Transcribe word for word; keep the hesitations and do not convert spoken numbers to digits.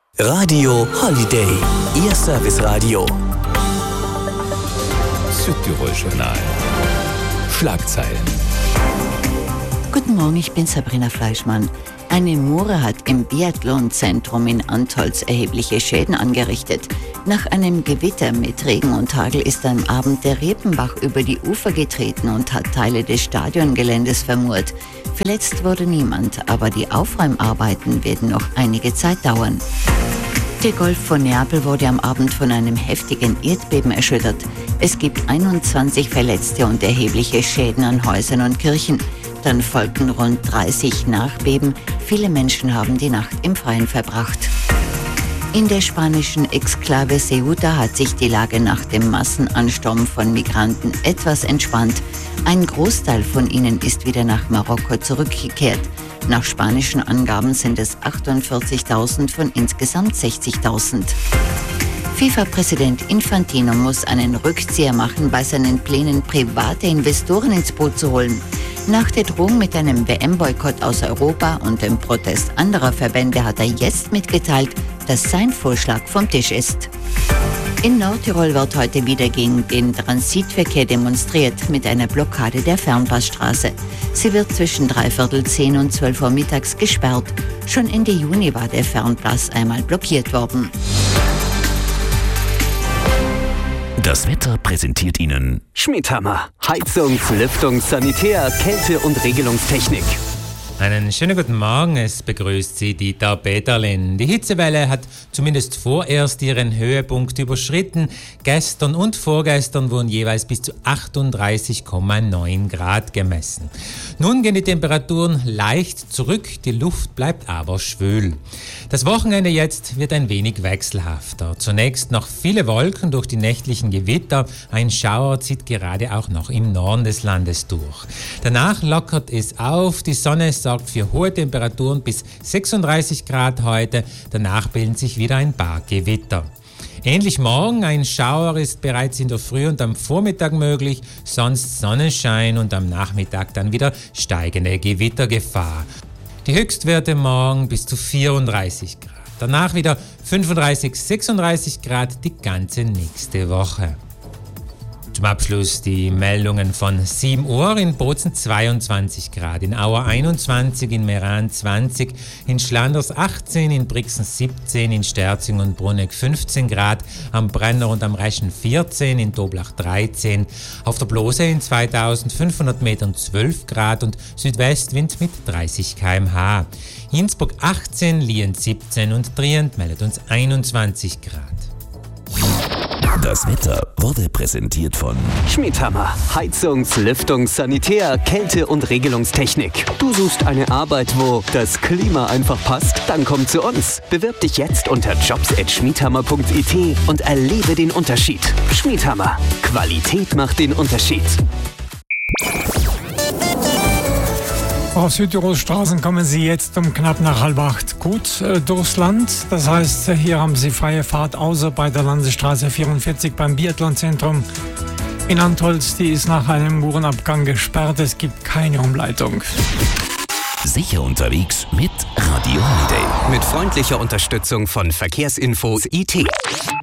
Radio Holiday, Ihr Serviceradio. Südtirol Journal. Schlagzeilen. Guten Morgen, ich bin Sabrina Fleischmann. Eine Mure hat im Biathlonzentrum in Antholz erhebliche Schäden angerichtet. Nach einem Gewitter mit Regen und Hagel ist am Abend der Riepenbach über die Ufer getreten und hat Teile des Stadiongeländes vermurt. Verletzt wurde niemand, aber die Aufräumarbeiten werden noch einige Zeit dauern. Der Golf von Neapel wurde am Abend von einem heftigen Erdbeben erschüttert. Es gibt einundzwanzig Verletzte und erhebliche Schäden an Häusern und Kirchen. Dann folgten rund dreißig Nachbeben. Viele Menschen haben die Nacht im Freien verbracht. In der spanischen Exklave Ceuta hat sich die Lage nach dem Massenansturm von Migranten etwas entspannt. Ein Großteil von ihnen ist wieder nach Marokko zurückgekehrt. Nach spanischen Angaben sind es achtundvierzigtausend von insgesamt sechzigtausend. FIFA-Präsident Infantino muss einen Rückzieher machen bei seinen Plänen, private Investoren ins Boot zu holen. Nach der Drohung mit einem W M-Boykott aus Europa und dem Protest anderer Verbände hat er jetzt mitgeteilt, dass sein Vorschlag vom Tisch ist. In Nordtirol wird heute wieder gegen den Transitverkehr demonstriert mit einer Blockade der Fernpassstraße. Sie wird zwischen dreiviertel zehn und zwölf Uhr mittags gesperrt. Schon Ende Juni war der Fernpass einmal blockiert worden. Das Wetter präsentiert Ihnen Schmiedhammer. Heizungs-, Lüftungs-, Sanitär-, Kälte- und Regelungstechnik. Einen schönen guten Morgen, es begrüßt Sie Dieter Peterlin. Die Hitzewelle hat zumindest vorerst ihren Höhepunkt überschritten. Gestern und vorgestern wurden jeweils bis zu achtunddreißig Komma neun Grad gemessen. Nun gehen die Temperaturen leicht zurück, die Luft bleibt aber schwül. Das Wochenende jetzt wird ein wenig wechselhafter. Zunächst noch viele Wolken durch die nächtlichen Gewitter. Ein Schauer zieht gerade auch noch im Norden des Landes durch. Danach lockert es auf, die Sonne sorgt für hohe Temperaturen bis sechsunddreißig Grad heute. Danach bilden sich wieder ein paar Gewitter. Ähnlich morgen, ein Schauer ist bereits in der Früh und am Vormittag möglich, sonst Sonnenschein und am Nachmittag dann wieder steigende Gewittergefahr. Die Höchstwerte morgen bis zu vierunddreißig Grad. Danach wieder fünfunddreißig, sechsunddreißig Grad die ganze nächste Woche. Zum Abschluss die Meldungen von sieben Uhr, in Bozen zweiundzwanzig Grad, in Auer einundzwanzig, in Meran zwanzig, in Schlanders achtzehn, in Brixen siebzehn, in Sterzing und Bruneck fünfzehn Grad, am Brenner und am Reschen vierzehn, in Toblach dreizehn, auf der Blose in zweitausendfünfhundert Metern zwölf Grad und Südwestwind mit dreißig Kilometer pro Stunde. Innsbruck achtzehn, Lien siebzehn und Trient meldet uns einundzwanzig Grad. Das Wetter wurde präsentiert von Schmiedhammer. Heizungs-, Lüftungs-, Sanitär-, Kälte- und Regelungstechnik. Du suchst eine Arbeit, wo das Klima einfach passt? Dann komm zu uns. Bewirb dich jetzt unter jobs at schmiedhammer punkt i t und erlebe den Unterschied. Schmiedhammer. Qualität macht den Unterschied. Auf Südtirols Straßen kommen Sie jetzt um knapp nach halb acht gut äh, durchs Land. Das heißt, hier haben Sie freie Fahrt, außer bei der Landesstraße vierundvierzig beim Biathlonzentrum in Antholz. Die ist nach einem Murenabgang gesperrt. Es gibt keine Umleitung. Sicher unterwegs mit Radio Holiday. Mit freundlicher Unterstützung von Verkehrsinfos I T.